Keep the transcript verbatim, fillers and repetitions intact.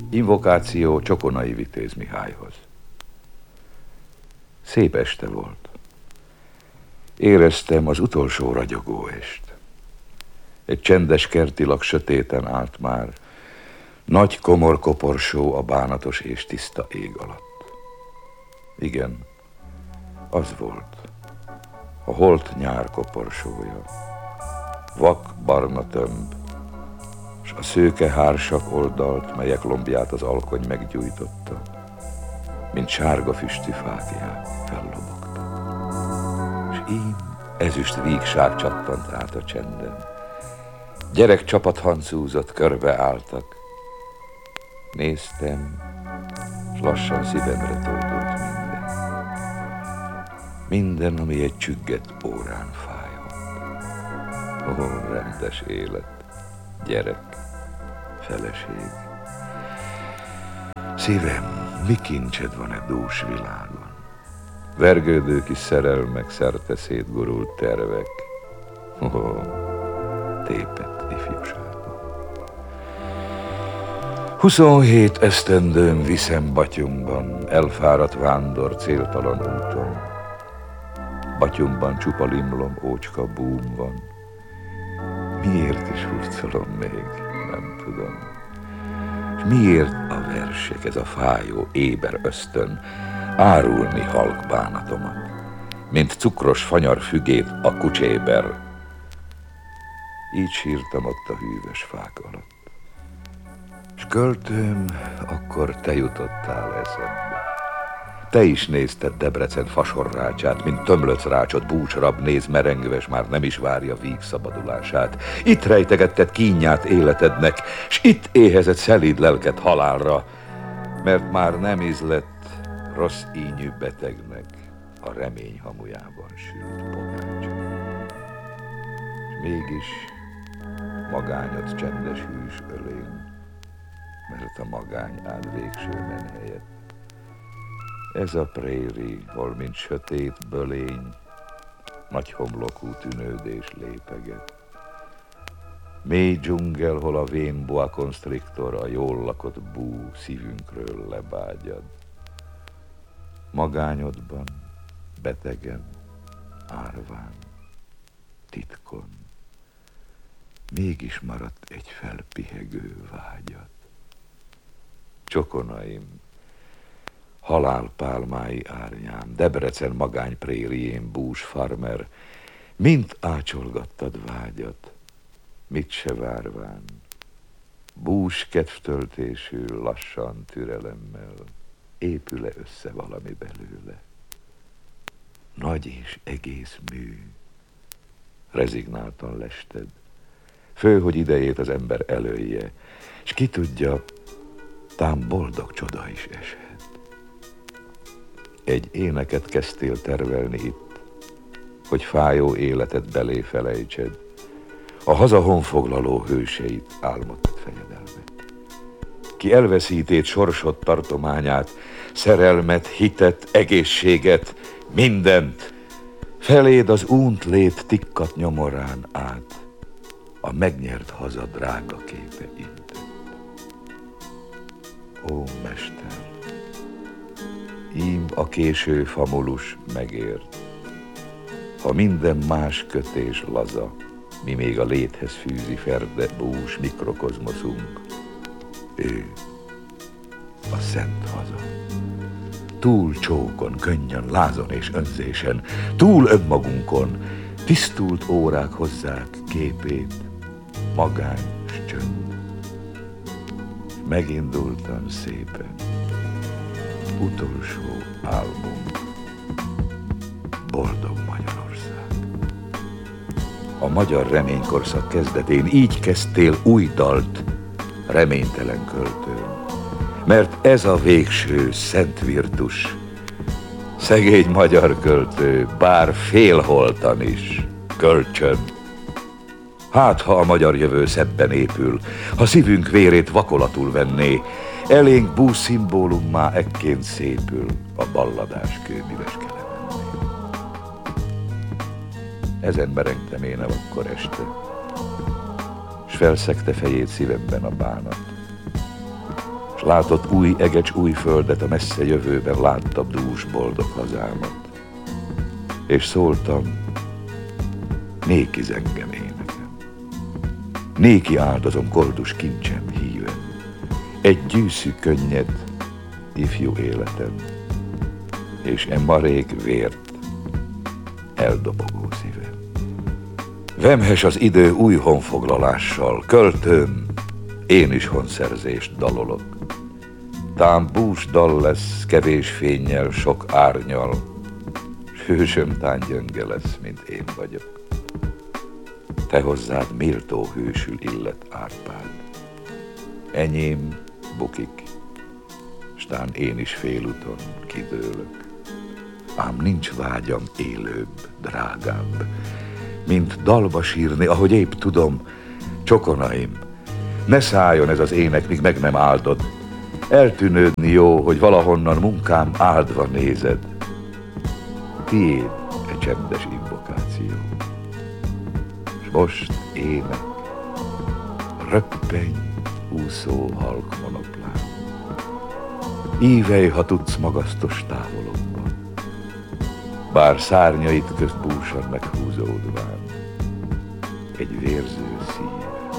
Invokáció Csokonai Vitéz Mihályhoz. Szép este volt. Éreztem az utolsó ragyogó est. Egy csendes kertilag sötéten állt már, nagy komor koporsó a bánatos és tiszta ég alatt. Igen, az volt, a holt nyár koporsója. Vak barna tömb, s a szőke hársak oldalt, melyek lombját az alkony meggyújtotta, mint sárga füstű fáklyák fellobogtak. S így ezüst vígság csattant át a csenden. Gyerek csapat hancúzott, körbe álltak. Néztem, s lassan szívemre tódult minden. Minden, ami egy csüggett órán fájott. Ó, rendes élet, gyerek, feleség. Szívem, mi kincsed van e dús világon? Vergődő kis szerelmek, szerte szétgurult tervek. Ó, tépett ifjúságom. Huszonhét esztendőm viszem Batyumban, elfáradt vándor céltalan úton. Batyumban csupa limlom, ócska búm van. Miért is hurcolom még, nem tudom. És miért a versek, ez a fájó éber ösztön, árulni halk bánatomat, mint cukros fanyar fügét a kucséber. Így sírtam ott a hűvös fák alatt. S költőm, akkor te jutottál eszembe. Te is nézted Debrecen fasorrácsát, mint tömlöc rácsot búcsrab néz merengve, s már nem is várja víg szabadulását. Itt rejtegetted kínját életednek, s itt éhezett szelíd lelked halálra, mert már nem ízlett rossz ínyű betegnek a remény hamujában sült pogácsa. S mégis magányod csendes hűs ölény, mert a magány áll végső menhelyet. Ez a préri, hol mint sötét bölény, nagy homlokú tűnődés lépeget. Mély dzsungel, hol a vén boa constrictor, a jól lakott bú szívünkről lebágyad. Magányodban, betegen, árván, titkon, mégis maradt egy felpihegő vágyat. Csokonaim, halálpálmái árnyám, Debrecen magány prérién bús farmer, mint ácsolgattad vágyat, mit se várván, bús kedvtöltésű, lassan türelemmel, épül-e össze valami belőle. Nagy és egész mű, rezignáltan lested, fő, hogy idejét az ember elője, s ki tudja, tám boldog csoda is eshet. Egy éneket kezdtél tervelni itt, hogy fájó életet belé felejtsed, a haza honfoglaló hőseit álmodtad fejedelme. Ki elveszítét sorsod tartományát, szerelmet, hitet, egészséget, mindent, feléd az únt lét tikkat nyomorán át, a megnyert haza drága képe intett. Ó, mester, ím a késő famulus megért, ha minden más kötés laza, mi még a léthez fűzi ferde bús mikrokozmoszunk, ő a szent haza. Túl csókon, könnyen, lázon és önzésen, túl önmagunkon, tisztult órák hozzák képét, magány s csönd. Megindultam szépen, utolsó álmom, boldog Magyarország. A magyar reménykorszak kezdetén így kezdtél új dalt, reménytelen költőn, mert ez a végső szent virtus. Szegény magyar költő, bár félholtan is, kölcsön. Hát, ha a magyar jövő szebben épül, ha szívünk vérét vakolatul venné, elénk bús szimbólummá ekként szépül a balladás kőműves kelemenné. Ezen merengtem én el akkor este, s felszegte fejét szívemben a bánat. s látott új egecs, új földet, a messze jövőben látta dús boldog hazámat. És szóltam, néki zengem énekem, néki áldozom koldus kincsem híven, egy gyűszű könnyed, ifjú életem, és e marék vért eldobogó szívem. Vemhes az idő új honfoglalással, költőm, én is honszerzést dalolok. Tám bús dal lesz, kevés fénnyel, sok árnyal, s hősöm tán gyönge lesz, mint én vagyok. Te hozzád méltó hősül illet Árpád, enyém bukik, s tán én is félúton kidőlök. Ám nincs vágyam élőbb, drágább, mint dalba sírni, ahogy épp tudom, csokonaim, ne szálljon ez az ének, míg meg nem áldod. Eltűnődni jó, hogy valahonnan munkám áldva nézed. Tiéd egy csendes invokáció. S most ének, röppeny, úszó halk monoplán. Ívelj, ha tudsz magasztos távolokban, bár szárnyait közt búsan meghúzódván, egy vérző szív.